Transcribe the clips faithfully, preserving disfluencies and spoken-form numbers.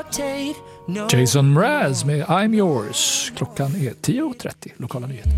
Jason Mraz med I'm Yours. Klockan är tio och trettio. Lokala nyheter.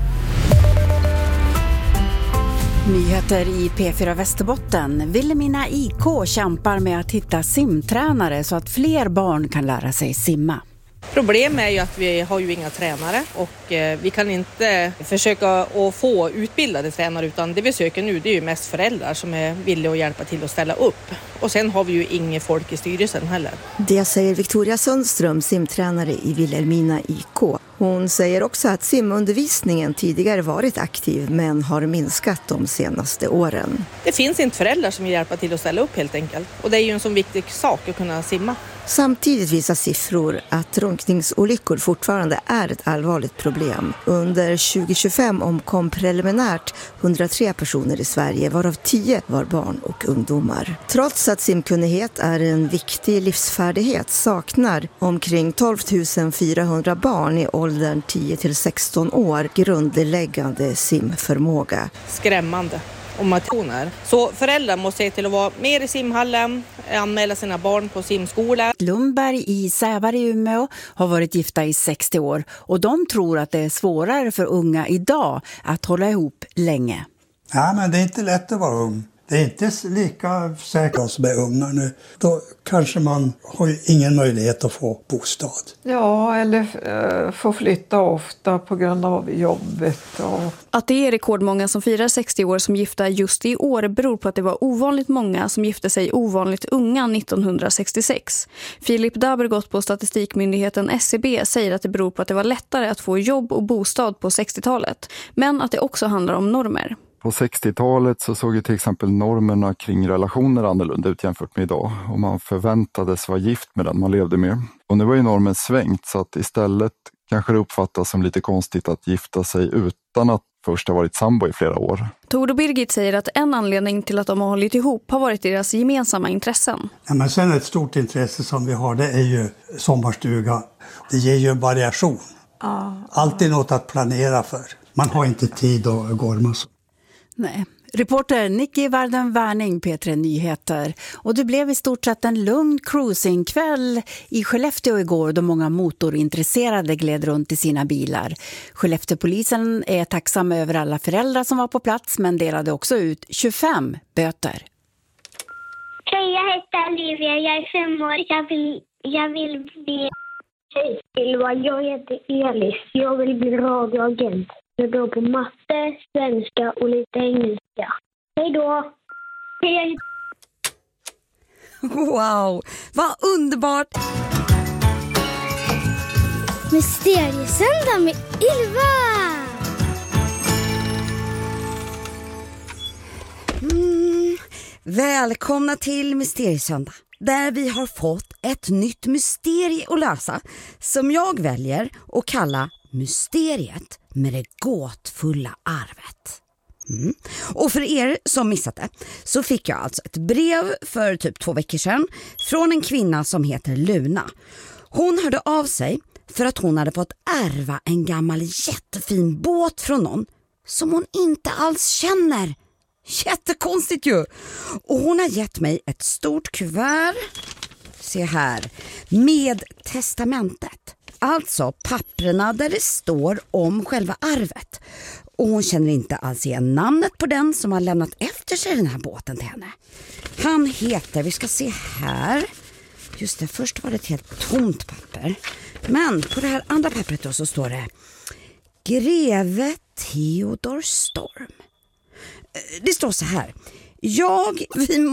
Nyheter i P fyra Västerbotten. Vilhelmina I K kämpar med att hitta simtränare så att fler barn kan lära sig simma. Problemet är ju att vi har ju inga tränare och eh, vi kan inte försöka att få utbildade tränare, utan det vi söker nu det är ju mest föräldrar som är villiga att hjälpa till att ställa upp. Och sen har vi ju inget folk i styrelsen heller. Det säger Victoria Sundström, simtränare i Vilhelmina I K. Hon säger också att simundervisningen tidigare varit aktiv men har minskat de senaste åren. Det finns inte föräldrar som vill hjälpa till att ställa upp helt enkelt. Och det är ju en sån viktig sak att kunna simma. Samtidigt visar siffror att drunkningsolyckor fortfarande är ett allvarligt problem. Under tjugo tjugofem omkom preliminärt hundratre personer i Sverige, varav tio var barn och ungdomar. Trots att simkunnighet är en viktig livsfärdighet saknar omkring tolv tusen fyrahundra barn i åldern tio till sexton år grundläggande simförmåga. Skrämmande. Och motioner. Så föräldrar måste se till att vara mer i simhallen, anmäla sina barn på simskola. Lundberg i Sävar i Umeå har varit gifta i sextio år och de tror att det är svårare för unga idag att hålla ihop länge. Ja, men det är inte lätt att vara ung. Det är inte lika säkert som är unga nu. Då kanske man har ju ingen möjlighet att få bostad. Ja, eller uh, få flytta ofta på grund av jobbet. Och... Att det är rekordmånga som firar sextio år som gifta just i år beror på att det var ovanligt många som gifte sig ovanligt unga nittonhundrasextiosex. Filip Dabergott på statistikmyndigheten S C B säger att det beror på att det var lättare att få jobb och bostad på sextiotalet, men att det också handlar om normer. På sextiotalet så såg ju till exempel normerna kring relationer annorlunda ut jämfört med idag. Och man förväntades vara gift med den man levde med. Och nu var ju normen svängt, så att istället kanske det uppfattas som lite konstigt att gifta sig utan att först ha varit sambo i flera år. Tord och Birgit säger att en anledning till att de har hållit ihop har varit deras gemensamma intressen. Ja, men sen ett stort intresse som vi har, det är ju sommarstuga. Det ger ju en variation. Ah, Alltid något att planera för. Man har inte tid att gorma så. Nej. Reporter Nicky Varden-Värning, P tre Nyheter. Och det blev i stort sett en lugn cruisingkväll i Skellefteå igår då många motorintresserade gled runt i sina bilar. Skellefteåpolisen är tacksam över alla föräldrar som var på plats men delade också ut tjugofem böter. Hej, jag heter Olivia, jag är fem år. Jag vill, jag vill bli... Hej Silva, jag heter Elis. Jag vill bli radioagent. Jag går på matte, svenska och lite engelska. Hej då! Hej! Wow, vad underbart! Mysteriesöndag med Ylva! Mm, välkomna till Mysteriesöndag, där vi har fått ett nytt mysterie att lösa som jag väljer att kalla Mysteriet med det gåtfulla arvet. Mm. Och för er som missat det så fick jag alltså ett brev för typ två veckor sedan från en kvinna som heter Luna. Hon hörde av sig för att hon hade fått ärva en gammal jättefin båt från någon som hon inte alls känner. Jättekonstigt ju. Och hon har gett mig ett stort kuvert, se här, med testamentet. Alltså papperna där det står om själva arvet. Och hon känner inte alls igen namnet på den som har lämnat efter sig den här båten till henne. Han heter, vi ska se här. Just det, först var det ett helt tomt papper. Men på det här andra pappret då så står det Greve Theodor Storm. Det står så här. Jag, vi